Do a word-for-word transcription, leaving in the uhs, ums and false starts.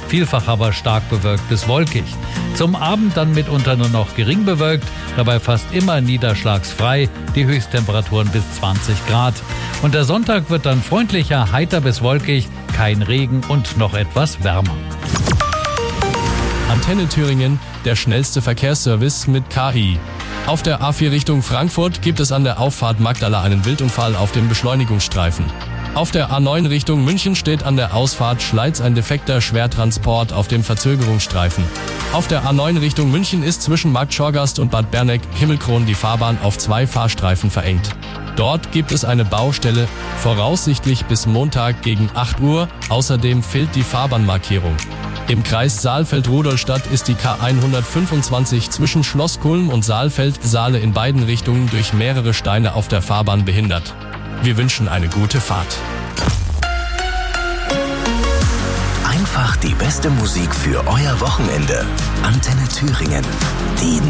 vielfach aber stark bewölkt bis wolkig. Zum Abend dann mitunter nur noch gering bewölkt, dabei fast immer niederschlagsfrei, die Höchsttemperaturen bis zwanzig Grad. Und der Sonntag wird dann freundlicher, heiter bis wolkig, kein Regen und noch etwas wärmer. Antenne Thüringen, der schnellste Verkehrsservice mit K I. Auf der A vier Richtung Frankfurt gibt es an der Auffahrt Magdala einen Wildunfall auf dem Beschleunigungsstreifen. Auf der A neun Richtung München steht an der Ausfahrt Schleiz ein defekter Schwertransport auf dem Verzögerungsstreifen. Auf der A neun Richtung München ist zwischen Markt Schorgast und Bad Berneck-Himmelkron die Fahrbahn auf zwei Fahrstreifen verengt. Dort gibt es eine Baustelle, voraussichtlich bis Montag gegen acht Uhr. Außerdem fehlt die Fahrbahnmarkierung. Im Kreis Saalfeld-Rudolstadt ist die K hundertfünfundzwanzig zwischen Schloss Kulm und Saalfeld-Saale in beiden Richtungen durch mehrere Steine auf der Fahrbahn behindert. Wir wünschen eine gute Fahrt. Einfach die beste Musik für euer Wochenende. Antenne Thüringen. Die